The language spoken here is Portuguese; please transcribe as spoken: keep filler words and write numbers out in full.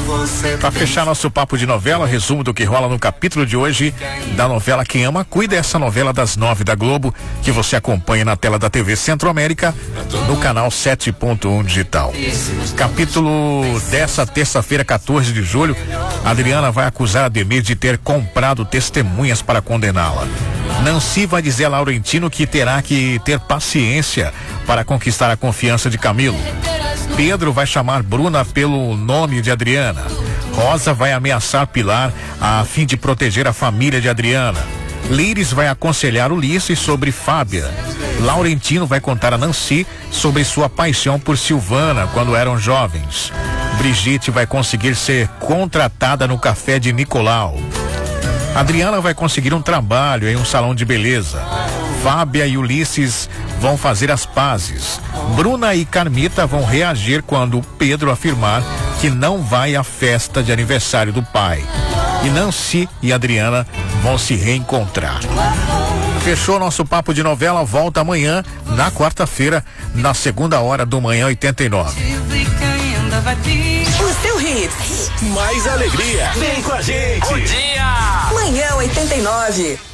Para fechar nosso papo de novela, resumo do que rola no capítulo de hoje da novela Quem Ama Cuida, essa novela das nove da Globo, que você acompanha na tela da T V Centro-América, no canal sete ponto um digital. Capítulo dessa terça-feira, quatorze de julho, Adriana vai acusar Ademir de ter comprado testemunhas para condená-la. Nancy vai dizer a Laurentino que terá que ter paciência para conquistar a confiança de Camilo. Pedro vai chamar Bruna pelo nome de Adriana. Rosa vai ameaçar Pilar a fim de proteger a família de Adriana. Líris vai aconselhar Ulisses sobre Fábia. Laurentino vai contar a Nancy sobre sua paixão por Silvana quando eram jovens. Brigitte vai conseguir ser contratada no café de Nicolau. Adriana vai conseguir um trabalho em um salão de beleza. Fábia e Ulisses vão fazer as pazes. Bruna e Carmita vão reagir quando Pedro afirmar que não vai à festa de aniversário do pai. E Nancy e Adriana vão se reencontrar. Fechou nosso papo de novela, volta amanhã, na quarta-feira, na segunda hora do Manhã oitenta e nove. O seu hits. Mais alegria. Vem com a gente. Bom dia. Manhã oitenta e nove.